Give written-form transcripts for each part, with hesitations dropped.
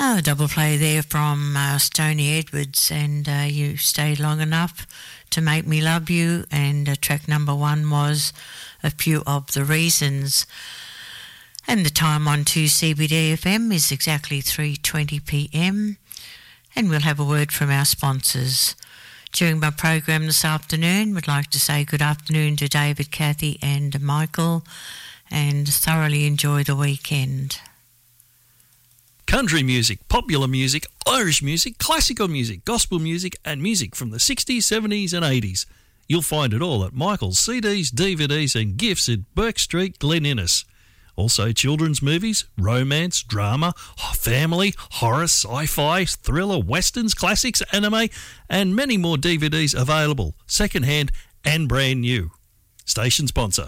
Oh, a double play there from Stoney Edwards, and You Stayed Long Enough to Make Me Love You, and track number 1 was A Few of the Reasons. And the time on 2CBD FM is exactly 3:20pm, and we'll have a word from our sponsors. During my program this afternoon, we'd like to say good afternoon to David, Kathy and Michael, and thoroughly enjoy the weekend. Country music, popular music, Irish music, classical music, gospel music and music from the 60s, 70s and 80s. You'll find it all at Michael's CDs, DVDs and gifts at Burke Street, Glen Innes. Also children's movies, romance, drama, family, horror, sci-fi, thriller, westerns, classics, anime and many more DVDs available, second-hand and brand new. Station sponsor.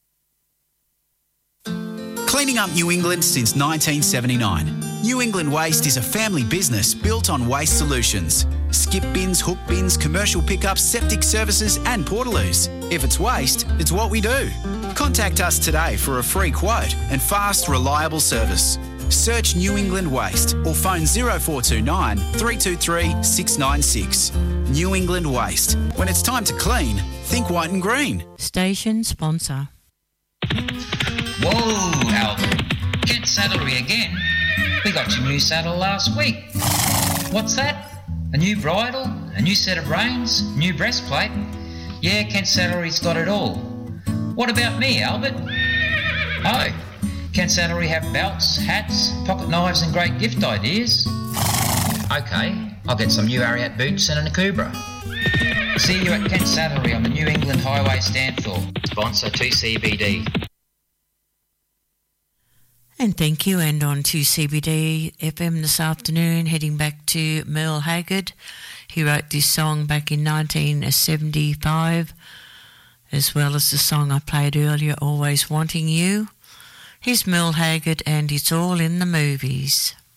Cleaning up New England since 1979. New England Waste is a family business built on waste solutions. Skip bins, hook bins, commercial pickups, septic services and portaloos. If it's waste, it's what we do. Contact us today for a free quote and fast, reliable service. Search New England Waste or phone 0429 323 696. New England Waste. When it's time to clean, think white and green. Station sponsor. Whoa, Albert. Kent Saddlery again. We got your new saddle last week. What's that? A new bridle? A new set of reins? New breastplate? Yeah, Kent Saddlery's got it all. What about me, Albert? Oh, Kent Saddlery have belts, hats, pocket knives and great gift ideas. Okay, I'll get some new Ariat boots and an Akubra. See you at Kent Saddlery on the New England Highway Stanthorpe. Sponsor 2CBD. And thank you. And on 2CBD FM this afternoon, heading back to Merle Haggard. He wrote this song back in 1975, as well as the song I played earlier, Always Wanting You. Here's Merle Haggard and It's All in the Movies.